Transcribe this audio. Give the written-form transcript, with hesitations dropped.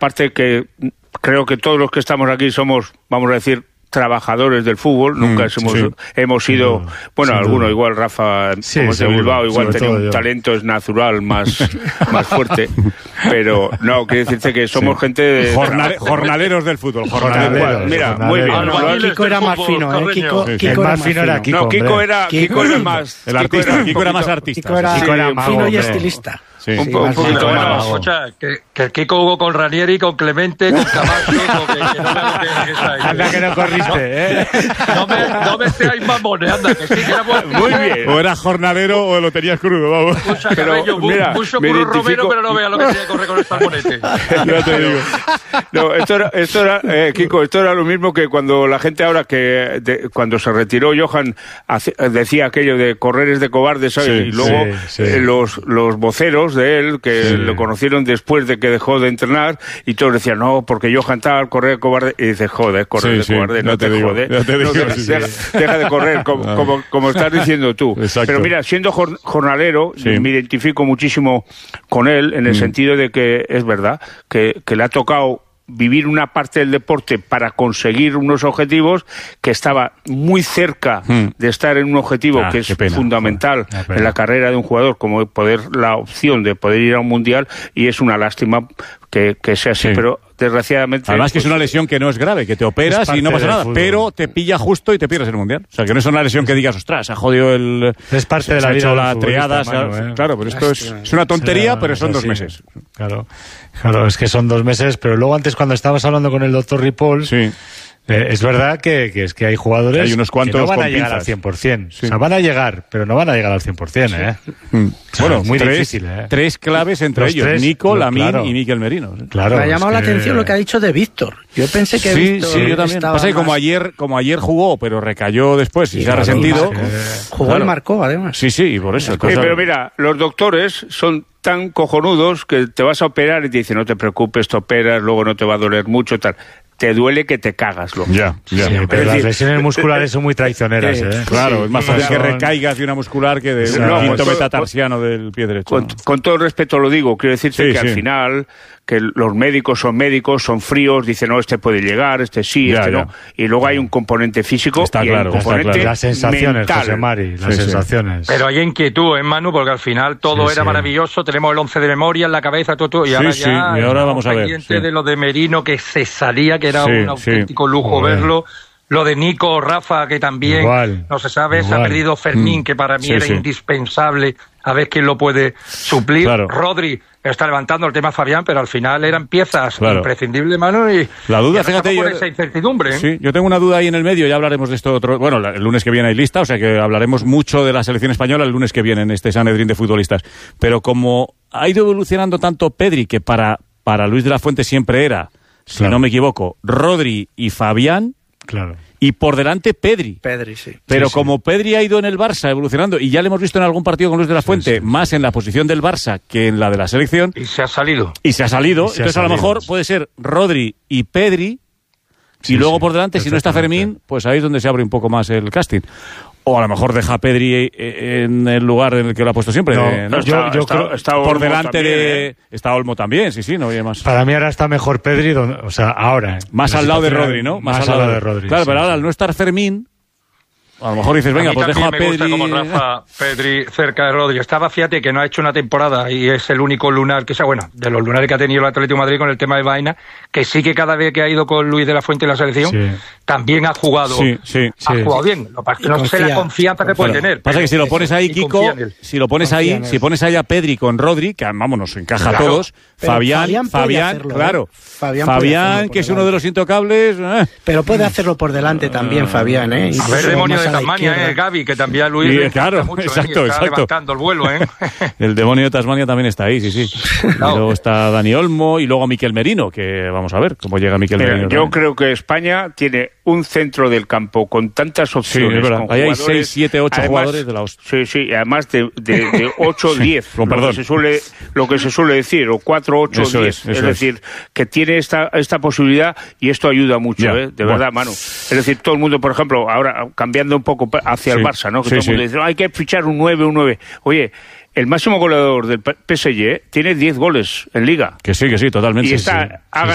aparte que creo que todos los que estamos aquí somos, vamos a decir, trabajadores del fútbol, nunca hemos sido, bueno, alguno igual, Rafa, como es de Bilbao, igual tenía un talento es natural más fuerte, pero no, quiere decirte que somos gente de... jornaleros del fútbol, mira, muy bien. Kiko era más fino, ¿eh? Kiko más fino era Kiko. No, Kiko era más... El artista, Kiko era más artista. Kiko era fino y estilista. Sí. Un poquito más. Escucha, que Kiko jugó con Ranieri, con Clemente, con Camacho, Anda que no corriste, ¿eh? No me seáis mamones, anda, que sí que era bueno. Muy bien. O eras jornalero o lo tenías crudo, vamos. Escucha, pero, mucho Curro Romero, pero no vea lo que tenía que correr con el salmonete. Ya te digo. No, esto era Kiko, esto era lo mismo que cuando la gente ahora cuando se retiró Johan decía aquello de correr es de cobardes, ¿sabes? Y luego los voceros de él, que lo conocieron después de que dejó de entrenar, y todos decían, no, porque Johan tal, correr cobarde, y dices, joder, correr de cobarde, no te jode. Deja de correr, como estás diciendo tú. Exacto. Pero mira, siendo jornalero, me identifico muchísimo con él, en el sentido de que es verdad, que le ha tocado vivir una parte del deporte para conseguir unos objetivos, que estaba muy cerca de estar en un objetivo que es fundamental en la carrera de un jugador, como la opción de poder ir a un mundial, y es una lástima que sea así, pero desgraciadamente... Además que es una lesión que no es grave, que te operas y no pasa nada, pero te pilla justo y te pierdes el mundial. O sea, que no es una lesión que digas, ostras, ha jodido el... Es parte de la vida de la triada, claro, pero esto es una tontería, pero son 2 meses. Claro, es que son 2 meses, pero luego antes cuando estabas hablando con el doctor Ripoll... es verdad que es que hay jugadores hay unos cuantos que no van a llegar al 100%. O sea, van a llegar, pero no van a llegar al 100%, ¿eh? Bueno, es muy difícil, ¿eh? 3 claves entre ellos, Nico, Lamine y Mikel Merino. Claro, me ha llamado la atención lo que ha dicho de Víctor. Yo pensé que Víctor yo también. Pasa que como ayer jugó, pero recayó después y se ha resentido. Jugó y marcó, además. Sí, y por eso. Pero mira, los doctores son tan cojonudos que te vas a operar y te dicen, no te preocupes, te operas, luego no te va a doler mucho, tal. Te duele que te cagas, loco. Ya. Pero las lesiones musculares son muy traicioneras, ¿eh? Claro, es más fácil que recaigas de una muscular que de un quinto metatarsiano del pie derecho. Con todo respeto lo digo, quiero decirte que al final, que los médicos son fríos, dicen, no, este puede llegar, este sí, este no. Y luego hay un componente físico y un componente las sensaciones, mental. José Mari, las sensaciones. Pero hay inquietud, Manu, porque al final todo era maravilloso, tenemos el 11 de memoria en la cabeza, todo, y ahora y ahora vamos a ver. Pendiente de lo de Merino, que se salía, que era un auténtico lujo verlo. Lo de Nico, Rafa, que también no se sabe, se ha perdido Fermín, que para mí era indispensable, a ver quién lo puede suplir. Rodri está levantando el tema Fabián, pero al final eran piezas imprescindibles, Manu, y la duda, fíjate, por esa incertidumbre. Sí, yo tengo una duda ahí en el medio, ya hablaremos de esto otro. Bueno, el lunes que viene hay lista, o sea que hablaremos mucho de la selección española el lunes que viene en este Sanedrín de futbolistas. Pero como ha ido evolucionando tanto Pedri, que para Luis de la Fuente siempre era, si no me equivoco, Rodri y Fabián. Claro. Y por delante Pedri. Sí. Pero como Pedri ha ido en el Barça evolucionando, y ya le hemos visto en algún partido con Luis de la Fuente, más en la posición del Barça que en la de la selección. Y se ha salido. Entonces a lo mejor puede ser Rodri y Pedri, y luego por delante, si no está Fermín, pues ahí es donde se abre un poco más el casting. O a lo mejor deja a Pedri en el lugar en el que lo ha puesto siempre. Yo creo está por delante también, está Olmo también, no hay más. Para mí ahora está mejor Pedri, o sea, ahora. Más al lado de Rodri, ¿no? Más al lado de Rodri. Claro, pero ahora al no estar Fermín, a lo mejor dices, venga, pues dejo a Pedri. Me gusta como Rafa, Pedri cerca de Rodri. Estaba, fíjate, que no ha hecho una temporada y es el único lunar, de los lunares que ha tenido el Atlético de Madrid con el tema de Vaina, que sí que cada vez que ha ido con Luis de la Fuente en la selección, también ha jugado. Ha jugado bien. Lo que no sé la confianza que puede tener. Pasa que si lo pones ahí, Kiko, si pones ahí a Pedri con Rodri, que vamos, nos encaja a todos. Fabián, hacerlo, claro. Fabián, que es uno de los intocables. Pero puede hacerlo por delante también, Fabián, ¿eh? A ver, demonio de Tasmania, Gaby, que también Luis claro, mucho, exacto. Está levantando el vuelo, El demonio de Tasmania también está ahí, sí. Y luego está Dani Olmo y luego Mikel Merino, que vamos a ver cómo llega Mikel Merino. Yo creo que España tiene un centro del campo con tantas opciones. Sí, ahí hay 6, 7, 8 jugadores de la hostia. Sí, además de 8 o 10, lo que se suele decir, o 4, 8 o 10. Es decir, que tiene esta posibilidad y esto ayuda mucho, de verdad, Manu. Es decir, todo el mundo, por ejemplo, ahora cambiando un poco hacia el Barça, ¿no? Que todo el mundo dice, hay que fichar un 9. Oye, el máximo goleador del PSG tiene 10 goles en Liga. Que sí, totalmente. Y está